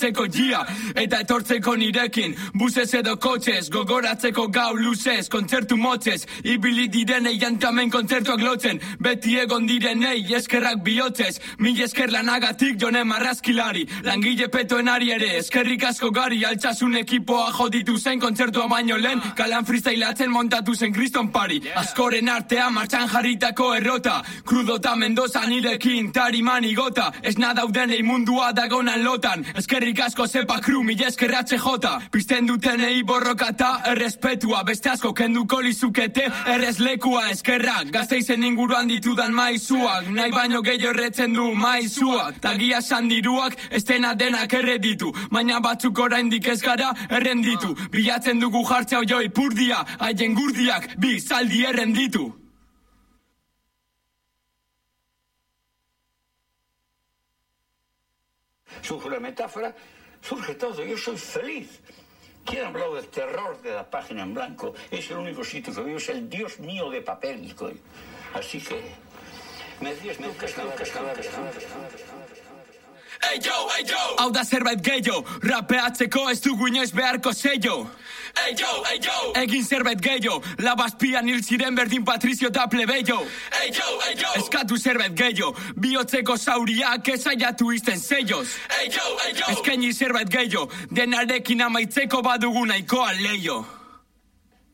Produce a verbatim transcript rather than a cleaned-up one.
Teko gia, eta etortzeko nirekin Busez edo kotxez, gogoratzeko gau luzez Kontzertu motzez, ibili direnei jantamen kontzertuak lotzen Beti egon direnei, eskerrak bihotzez Mil esker lanagatik jone marrazkilari Langile petoenari ere, eskerrik asko gari Altsasun ekipoa joditu zen kontzertua baino lehen Kalan freestylatzen montatu zen kriston pari Askoren artea martxan jarritako errota Krudota Mendoza nirekin, tariman igota Ez nadaudenei mundua dagonan lotan Eskerrik asko zepa kru, mila esker H J Pizten dutenei borrokata errespetua Beste asko kenduko lizukete errez lekua eskerrak Gazteizen inguruan ditudan maizuak Nahi baino gehiago erretzen du maizuak Tagia sandiruak ez dena denak erreditu Baina batzuk oraindik ez gara errenditu Bilatzen dugu jartzea oioi purdia Haien gurdiak bi zaldi errenditu Surge la metáfora, surge todo, yo soy feliz. ¿Quién ha hablado del terror de la página en blanco? Es el único sitio que vivo, es el Dios mío de papel. Así que, me dices, me dices, me dices, me dices. Ey yo, ey yo, hau da zerbait gehiago, rapeatzeko ez dugu inoiz beharko sello. Ey yo, ey yo, egin zerbait gehiago, labazpian hil ziren berdin Patrizio eta plebeio. Ey yo, ey yo, eskatu zerbait gehiago, bihotzeko zauriak ezaiatu izten sellos. Ey yo, ey yo, eskaini zerbait gehiago, denarekin amaitzeko badugu nahikoa leio.